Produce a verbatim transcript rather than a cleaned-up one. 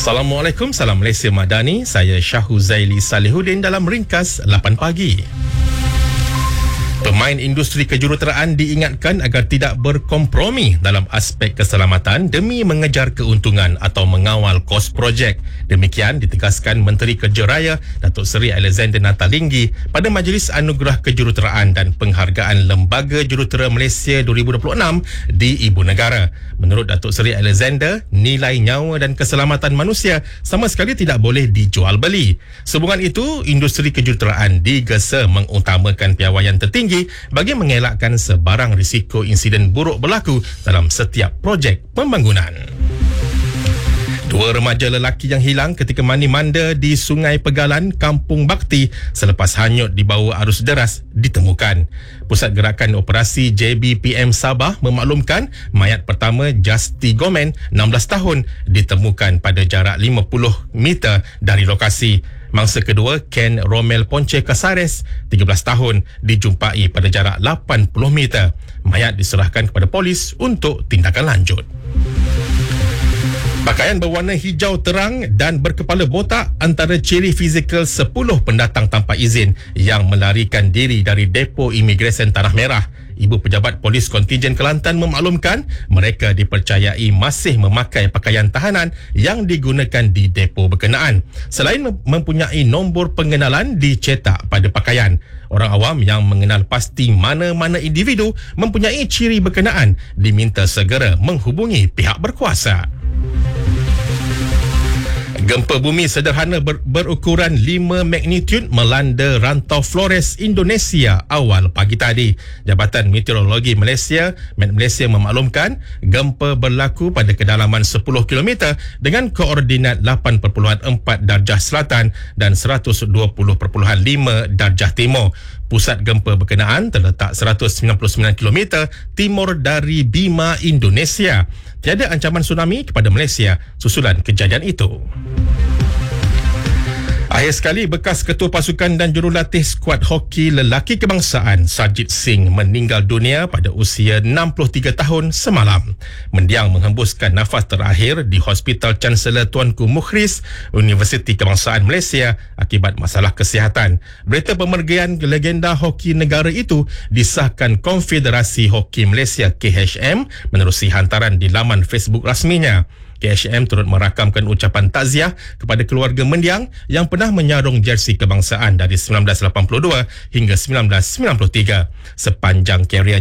Assalamualaikum, salam Malaysia Madani. Saya Syahu Zaili Salihuddin dalam ringkas lapan pagi. Pemain industri kejuruteraan diingatkan agar tidak berkompromi dalam aspek keselamatan demi mengejar keuntungan atau mengawal kos projek. Demikian ditegaskan Menteri Kerja Raya Datuk Seri Alexander Natalinggi pada Majlis Anugerah Kejuruteraan dan Penghargaan Lembaga Jurutera Malaysia dua ribu dua puluh enam di Ibu Negara. Menurut Datuk Seri Alexander, nilai nyawa dan keselamatan manusia sama sekali tidak boleh dijual beli. Sehubungan itu, industri kejuruteraan digesa mengutamakan piawaian tertinggi bagi mengelakkan sebarang risiko insiden buruk berlaku dalam setiap projek pembangunan. Dua remaja lelaki yang hilang ketika mandi-manda di Sungai Pegalan, Kampung Bakti selepas hanyut di bawah arus deras ditemukan. Pusat Gerakan Operasi J B P M Sabah memaklumkan mayat pertama Justi Gomen, enam belas tahun, ditemukan pada jarak lima puluh meter dari lokasi. Mangsa kedua, Ken Romel Ponce Casares, tiga belas tahun, dijumpai pada jarak lapan puluh meter. Mayat diserahkan kepada polis untuk tindakan lanjut. Pakaian berwarna hijau terang dan berkepala botak antara ciri fizikal sepuluh pendatang tanpa izin yang melarikan diri dari depo imigresen Tanah Merah. Ibu Pejabat Polis Kontingen Kelantan memaklumkan mereka dipercayai masih memakai pakaian tahanan yang digunakan di depo berkenaan. Selain mempunyai nombor pengenalan dicetak pada pakaian, orang awam yang mengenal pasti mana-mana individu mempunyai ciri berkenaan diminta segera menghubungi pihak berkuasa. Gempa bumi sederhana ber- berukuran lima magnitude melanda rantau Flores, Indonesia awal pagi tadi. Jabatan Meteorologi Malaysia, Met Malaysia memaklumkan gempa berlaku pada kedalaman sepuluh kilometer dengan koordinat lapan perpuluhan empat darjah selatan dan seratus dua puluh perpuluhan lima darjah timur. Pusat gempa berkenaan terletak seratus sembilan puluh sembilan kilometer timur dari Bima, Indonesia. Tiada ancaman tsunami kepada Malaysia susulan kejadian itu. Akhir sekali, bekas ketua pasukan dan jurulatih skuad hoki lelaki kebangsaan Sarjit Singh meninggal dunia pada usia enam puluh tiga tahun semalam. Mendiang menghembuskan nafas terakhir di Hospital Chancellor Tuanku Mukhris, Universiti Kebangsaan Malaysia akibat masalah kesihatan. Berita pemergian legenda hoki negara itu disahkan Konfederasi Hoki Malaysia K H M menerusi hantaran di laman Facebook rasminya. K H M turut merakamkan ucapan takziah kepada keluarga mendiang yang pernah menyarung jersey kebangsaan dari sembilan belas lapan puluh dua hingga sembilan belas sembilan puluh tiga. Sepanjang karier